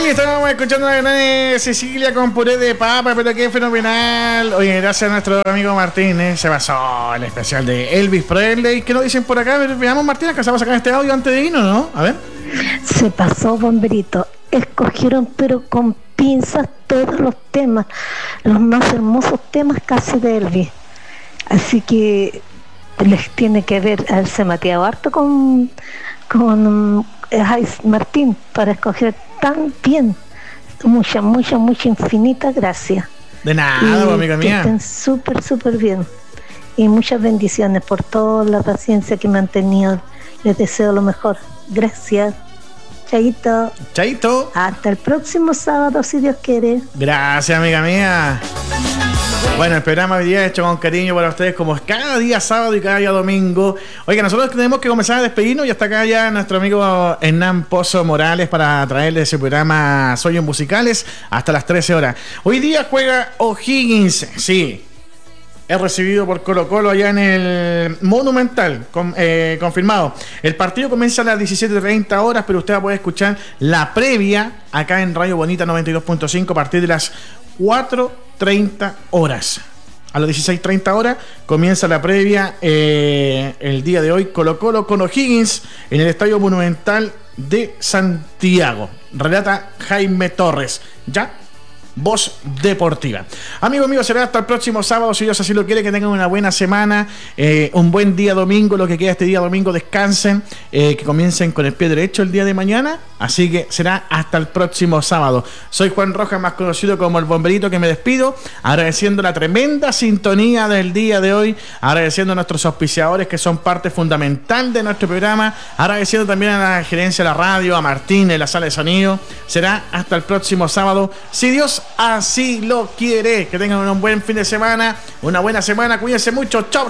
Oye, estábamos escuchando a la gran Cecilia con puré de papa, pero qué fenomenal. Oye, gracias a nuestro amigo Martín, se basó el especial de Elvis Presley. ¿Qué nos dicen por acá? Veamos, Martín, alcanzamos a sacar este audio antes de irnos, ¿no? A ver. Se pasó, Bomberito. Escogieron, pero con pinzas, todos los temas, los más hermosos temas casi de Elvis. Así que les tiene que ver, haberse mateado harto con Martín para escoger tan bien. Mucha infinita gracias. De nada, amiga mía. Que estén súper bien. Y muchas bendiciones por toda la paciencia que me han tenido. Les deseo lo mejor. Gracias. Chaito. Chaito. Hasta el próximo sábado, si Dios quiere. Gracias, amiga mía. Bueno, el programa hoy día hecho con cariño para ustedes, como cada día sábado y cada día domingo. Oiga, nosotros tenemos que comenzar a despedirnos y hasta acá ya nuestro amigo Hernán Pozo Morales para traerles ese programa Sueños Musicales hasta las 13 horas. Hoy día juega O'Higgins, sí. Es recibido por Colo-Colo allá en el Monumental, confirmado. El partido comienza a las 17:30 horas, pero usted va a poder escuchar la previa acá en Radio Bonita 92.5 a partir de las 4:30 horas. A las 16:30 horas comienza la previa el día de hoy. Colo-Colo con O'Higgins en el Estadio Monumental de Santiago. Relata Jaime Torres. ¿Ya? Voz Deportiva. Amigos, será hasta el próximo sábado, si Dios así lo quiere. Que tengan una buena semana, un buen día domingo, lo que queda este día domingo, descansen, que comiencen con el pie derecho el día de mañana, así que será hasta el próximo sábado. Soy Juan Rojas, más conocido como el Bomberito, que me despido, agradeciendo la tremenda sintonía del día de hoy, agradeciendo a nuestros auspiciadores que son parte fundamental de nuestro programa, agradeciendo también a la gerencia de la radio, a Martín en la sala de sonido. Será hasta el próximo sábado, si Dios así lo quiere. Que tengan un buen fin de semana, una buena semana, cuídense mucho, chao.